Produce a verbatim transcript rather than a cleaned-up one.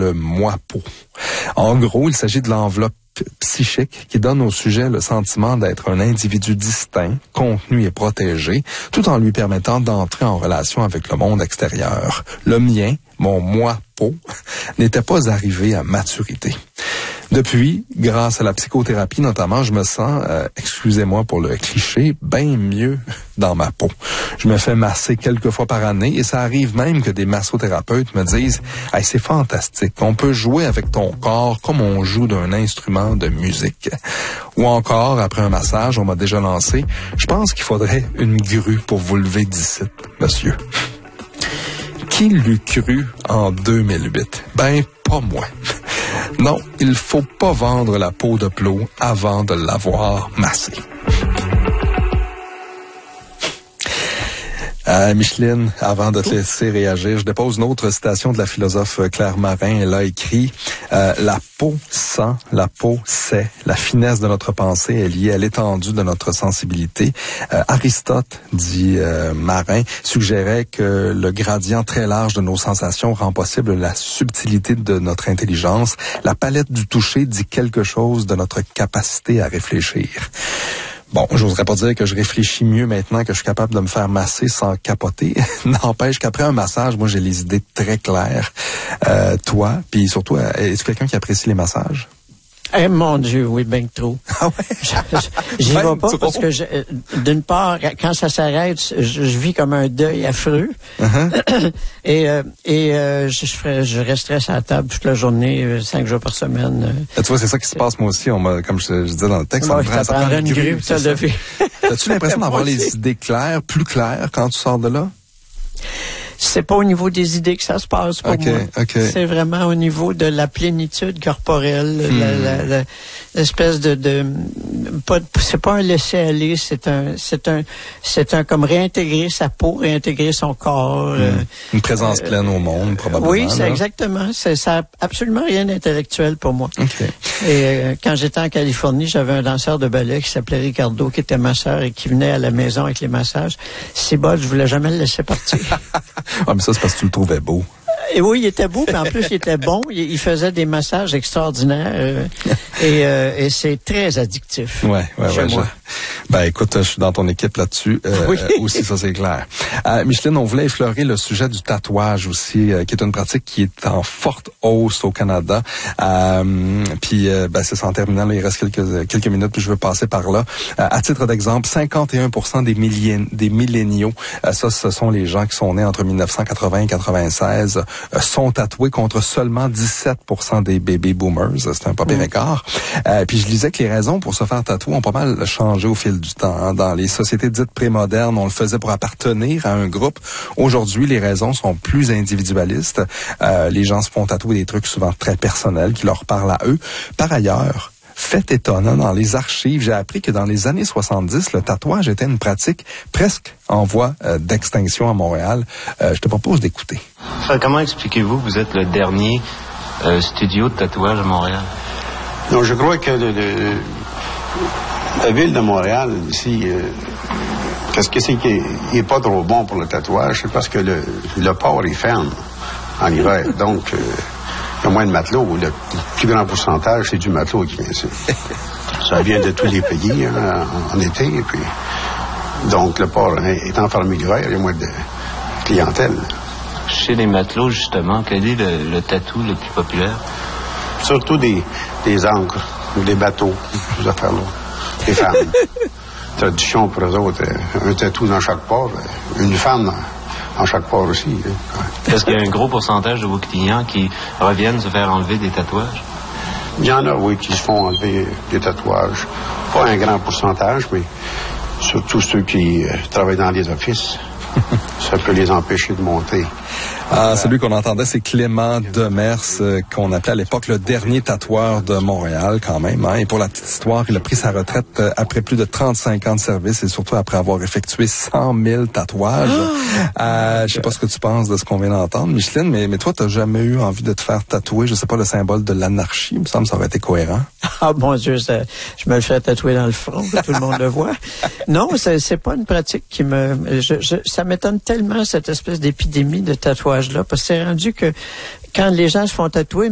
le moi-peau. En gros, il s'agit de l'enveloppe psychique qui donne au sujet le sentiment d'être un individu distinct, contenu et protégé, tout en lui permettant d'entrer en relation avec le monde extérieur. Le mien, mon moi-peau, n'était pas arrivé à maturité. Depuis, grâce à la psychothérapie notamment, je me sens, euh, excusez-moi pour le cliché, bien mieux dans ma peau. Je me fais masser quelques fois par année et ça arrive même que des massothérapeutes me disent « Hey, c'est fantastique, on peut jouer avec ton corps comme on joue d'un instrument de musique. » Ou encore, après un massage, on m'a déjà lancé « Je pense qu'il faudrait une grue pour vous lever d'ici, monsieur. » Qui l'eût cru en deux mille huit? Ben, pas moi. Non, il faut pas vendre la peau de plot avant de l'avoir massée. Euh, Micheline, avant de te laisser réagir, je dépose une autre citation de la philosophe Claire Marin. Elle a écrit euh, « La peau sent, la peau sait, la finesse de notre pensée est liée à l'étendue de notre sensibilité. Euh, » Aristote, dit euh, Marin, suggérait que le gradient très large de nos sensations rend possible la subtilité de notre intelligence. La palette du toucher dit quelque chose de notre capacité à réfléchir. Bon, j'oserais pas dire que je réfléchis mieux maintenant que je suis capable de me faire masser sans capoter. N'empêche qu'après un massage, moi, j'ai les idées très claires. Euh, toi, puis surtout, est-ce quelqu'un qui apprécie les massages? Eh mon Dieu, oui, ben trop. Ah ouais? J'y ben vais pas trop. parce que, je, d'une part, quand ça s'arrête, je, je vis comme un deuil affreux. Uh-huh. et euh, et euh, je, ferais, je resterais sur la table toute la journée, euh, cinq jours par semaine. Et tu vois, c'est ça qui se passe moi aussi. On m'a, comme je, je disais dans le texte, moi, ça me prend, ça prend une grue. As-tu l'impression d'avoir les idées claires, plus claires quand tu sors de là? C'est pas au niveau des idées que ça se passe pour okay, moi. Okay. C'est vraiment au niveau de la plénitude corporelle, hmm. la, la, la, l'espèce de, de pas, c'est pas un laisser-aller, c'est un, c'est un, c'est un comme réintégrer sa peau, réintégrer son corps. Hmm. Euh, Une présence euh, pleine au monde, probablement. Oui, c'est là. exactement. C'est, ça a absolument rien d'intellectuel pour moi. Okay. Et euh, quand j'étais en Californie, j'avais un danseur de ballet qui s'appelait Ricardo, qui était masseur et qui venait à la maison avec les massages. C'est bon, je voulais jamais le laisser partir. Ah, mais ça, c'est parce que tu le trouvais beau. Et oui, il était beau, mais en plus, il était bon. Il, il faisait des massages extraordinaires. Euh, et, euh, et c'est très addictif. Ouais, ouais, ouais. Je... Ben, écoute, je suis dans ton équipe là-dessus. Euh, oui. euh, aussi, ça, c'est clair. Euh, Micheline, on voulait effleurer le sujet du tatouage aussi, euh, qui est une pratique qui est en forte hausse au Canada. Euh, puis, euh, ben, c'est ça, en terminant, là, il reste quelques, quelques minutes, puis je veux passer par là. Euh, à titre d'exemple, cinquante et un pour cent des, millén- des milléniaux, euh, ça, ce sont les gens qui sont nés entre dix-neuf cent quatre-vingts et quatre-vingt-seize, euh, sont tatoués contre seulement dix-sept pour cent des baby boomers. C'est un pas pire écart. Euh, puis je lisais que les raisons pour se faire tatouer ont pas mal changé au fil du temps. Hein. Dans les sociétés dites prémodernes, on le faisait pour appartenir à un groupe. Aujourd'hui, les raisons sont plus individualistes. Euh, les gens se font tatouer des trucs souvent très personnels qui leur parlent à eux. Par ailleurs, fait étonnant, dans les archives, j'ai appris que dans les années soixante-dix, le tatouage était une pratique presque en voie euh, d'extinction à Montréal. Euh, je te propose d'écouter. Enfin, comment expliquez-vous que vous êtes le dernier euh, studio de tatouage à Montréal? Non, je crois que le, le, la ville de Montréal, ici, euh, qu'est-ce que c'est qui n'est pas trop bon pour le tatouage? C'est parce que le, le port est ferme en hiver. Donc, euh, il y a moins de matelots. Le plus grand pourcentage, c'est du matelot qui vient ici. Ça vient de tous les pays hein, en, en été. Et puis, donc, le port étant fermé l'hiver, il y a moins de clientèle. Chez les matelots, justement, quel est le, le tatou le plus populaire? Surtout des, des ancres ou des bateaux, ces affaires-là. Des femmes. Tradition pour eux autres, un tatou dans chaque port, une femme dans, dans chaque port aussi. Hein. Est-ce qu'il y a un gros pourcentage de vos clients qui reviennent se faire enlever des tatouages? Il y en a, oui, qui se font enlever des tatouages. Pas un grand pourcentage, mais surtout ceux qui euh, travaillent dans les offices. Ça peut les empêcher de monter. Ah, celui qu'on entendait, c'est Clément Demers, euh, qu'on appelait à l'époque le dernier tatoueur de Montréal, quand même. Hein. Et pour la petite histoire, il a pris sa retraite euh, après plus de trente-cinq ans de service et surtout après avoir effectué cent mille tatouages. Oh! Euh, je sais pas ce que tu penses de ce qu'on vient d'entendre, Micheline, mais, mais toi, t'as jamais eu envie de te faire tatouer, je sais pas, le symbole de l'anarchie? Il me semble que ça aurait été cohérent. Ah, mon Dieu, ça, je me le fais tatouer dans le front, que tout le monde le voit. Non, c'est, c'est pas une pratique qui me... Je, je, ça m'étonne tellement, cette espèce d'épidémie de tatouage-là, parce que c'est rendu que quand les gens se font tatouer,